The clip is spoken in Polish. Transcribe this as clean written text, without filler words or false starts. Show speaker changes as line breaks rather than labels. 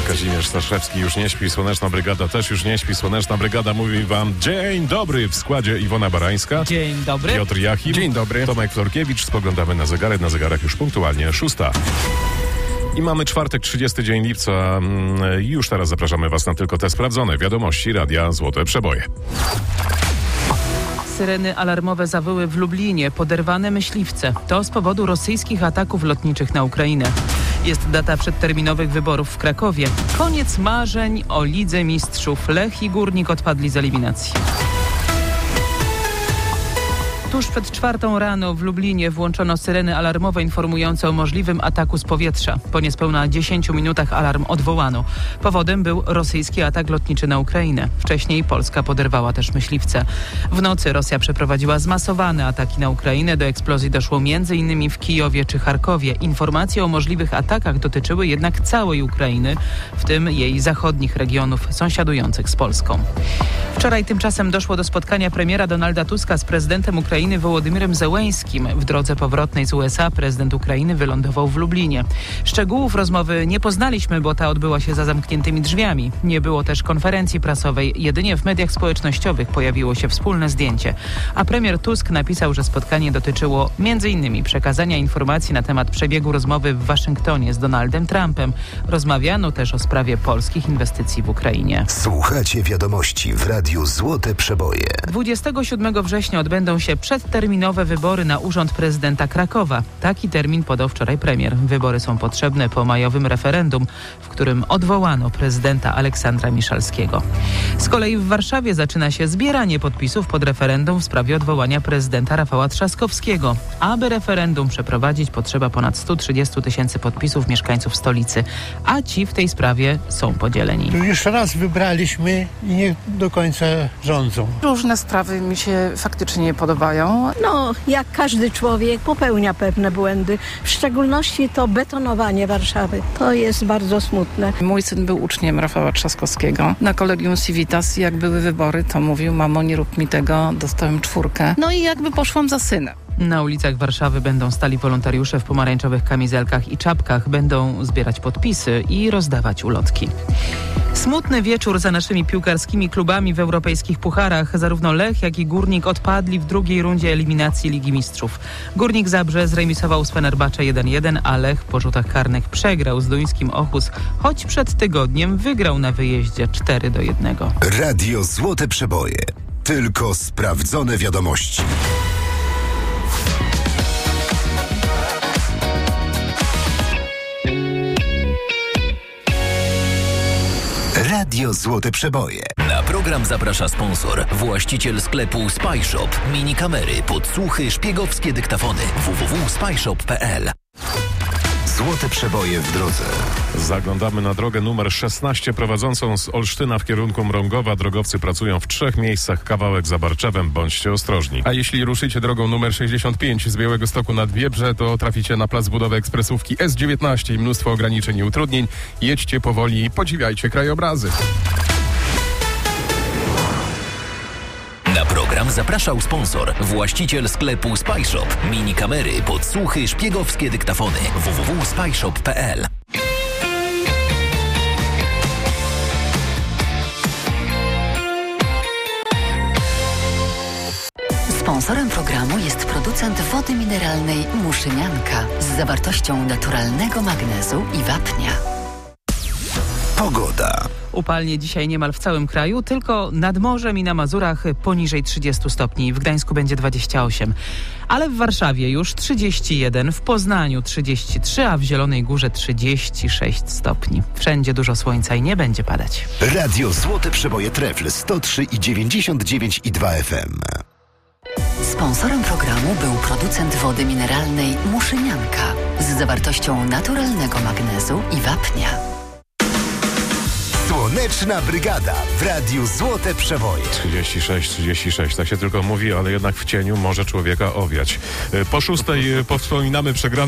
Kazimierz Staszewski już nie śpi, Słoneczna Brygada też już nie śpi. Słoneczna Brygada mówi wam dzień dobry, w składzie Iwona Barańska.
Dzień dobry.
Piotr Jachim.
Dzień dobry.
Tomek Florkiewicz. Spoglądamy na zegarek. Na zegarach już punktualnie 6. I mamy czwartek, 30 dzień lipca. Już teraz zapraszamy was na tylko te sprawdzone wiadomości Radia Złote Przeboje.
Syreny alarmowe zawyły w Lublinie, poderwane myśliwce. To z powodu rosyjskich ataków lotniczych na Ukrainę. Jest data przedterminowych wyborów w Krakowie. Koniec marzeń o Lidze Mistrzów. Lech i Górnik odpadli z eliminacji. Tuż przed 4 rano w Lublinie włączono syreny alarmowe informujące o możliwym ataku z powietrza. Po niespełna 10 minutach alarm odwołano. Powodem był rosyjski atak lotniczy na Ukrainę. Wcześniej Polska poderwała też myśliwce. W nocy Rosja przeprowadziła zmasowane ataki na Ukrainę. Do eksplozji doszło m.in. w Kijowie czy Charkowie. Informacje o możliwych atakach dotyczyły jednak całej Ukrainy, w tym jej zachodnich regionów sąsiadujących z Polską. Wczoraj tymczasem doszło do spotkania premiera Donalda Tuska z prezydentem Ukrainy Wołodymyrem Zełeńskim. W drodze powrotnej z USA prezydent Ukrainy wylądował w Lublinie. Szczegółów rozmowy nie poznaliśmy, bo ta odbyła się za zamkniętymi drzwiami. Nie było też konferencji prasowej. Jedynie w mediach społecznościowych pojawiło się wspólne zdjęcie. A premier Tusk napisał, że spotkanie dotyczyło m.in. przekazania informacji na temat przebiegu rozmowy w Waszyngtonie z Donaldem Trumpem. Rozmawiano też o sprawie polskich inwestycji w Ukrainie.
Słuchacie wiadomości w Radiu Złote Przeboje.
27 września odbędą się przedterminowe wybory na urząd prezydenta Krakowa. Taki termin podał wczoraj premier. Wybory są potrzebne po majowym referendum, w którym odwołano prezydenta Aleksandra Miszalskiego. Z kolei w Warszawie zaczyna się zbieranie podpisów pod referendum w sprawie odwołania prezydenta Rafała Trzaskowskiego. Aby referendum przeprowadzić, potrzeba ponad 130 000 podpisów mieszkańców stolicy, a ci w tej sprawie są podzieleni.
Już raz wybraliśmy i nie do końca rządzą.
Różne sprawy mi się faktycznie nie podobają.
No, jak każdy człowiek popełnia pewne błędy. W szczególności to betonowanie Warszawy. To jest bardzo smutne.
Mój syn był uczniem Rafała Trzaskowskiego. Na Collegium Civitas, jak były wybory, to mówił: mamo, nie rób mi tego, dostałem 4. No i jakby poszłam za synem.
Na ulicach Warszawy będą stali wolontariusze w pomarańczowych kamizelkach i czapkach. Będą zbierać podpisy i rozdawać ulotki. Smutny wieczór za naszymi piłkarskimi klubami w europejskich pucharach. Zarówno Lech, jak i Górnik odpadli w drugiej rundzie eliminacji Ligi Mistrzów. Górnik Zabrze zremisował z Fenerbahce 1-1, a Lech po rzutach karnych przegrał z duńskim Ochus, choć przed tygodniem wygrał na wyjeździe 4-1.
Radio Złote Przeboje. Tylko sprawdzone wiadomości. Radio Złote Przeboje.
Na program zaprasza sponsor, właściciel sklepu SpyShop. Mini kamery, podsłuchy, szpiegowskie dyktafony. www.spyshop.pl.
Złote Przeboje w drodze.
Zaglądamy na drogę numer 16 prowadzącą z Olsztyna w kierunku Mrągowa. Drogowcy pracują w 3 miejscach, kawałek za Barczewem. Bądźcie ostrożni.
A jeśli ruszycie drogą numer 65 z Białegostoku nad Wiebrze, to traficie na plac budowy ekspresówki S19 i mnóstwo ograniczeń i utrudnień. Jedźcie powoli i podziwiajcie krajobrazy.
Na program zapraszał sponsor, właściciel sklepu SpyShop. Mini kamery, podsłuchy, szpiegowskie dyktafony. www.spyshop.pl.
Sponsorem programu jest producent wody mineralnej Muszynianka z zawartością naturalnego magnezu i wapnia.
Pogoda.
Upalnie dzisiaj niemal w całym kraju, tylko nad morzem i na Mazurach poniżej 30 stopni. W Gdańsku będzie 28, ale w Warszawie już 31, w Poznaniu 33, a w Zielonej Górze 36 stopni. Wszędzie dużo słońca i nie będzie padać.
Radio Złote Przeboje Trefl 103,99,2 FM.
Sponsorem programu był producent wody mineralnej Muszynianka z zawartością naturalnego magnezu i wapnia.
Słoneczna Brygada w Radiu Złote Przeboje.
36, tak się tylko mówi, ale jednak w cieniu może człowieka owiać. Po 6 powspominamy przegraną